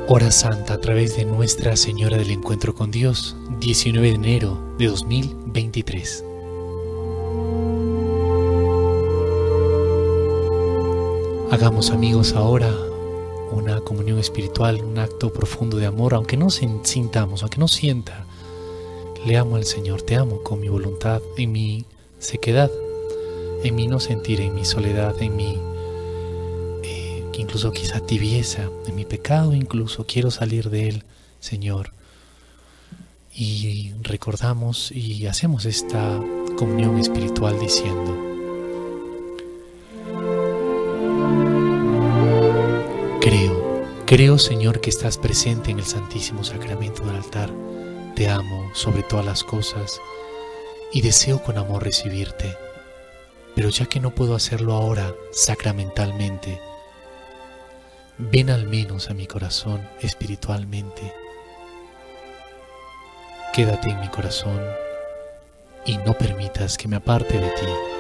Hora Santa a través de Nuestra Señora del Encuentro con Dios, 19 de enero de 2023. Hagamos, amigos, ahora una comunión espiritual, un acto profundo de amor, aunque no sintamos, aunque no sienta. Le amo al Señor, te amo con mi voluntad, en mi sequedad, en mi no sentir, en mi soledad, en mi incluso quizá tibieza, en mi pecado incluso. Quiero salir de él, Señor. Y recordamos y hacemos esta comunión espiritual diciendo: Creo, Señor, que estás presente en el Santísimo Sacramento del altar. Te amo sobre todas las cosas y deseo con amor recibirte. Pero ya que no puedo hacerlo ahora sacramentalmente, ven al menos a mi corazón espiritualmente. Quédate en mi corazón y no permitas que me aparte de ti.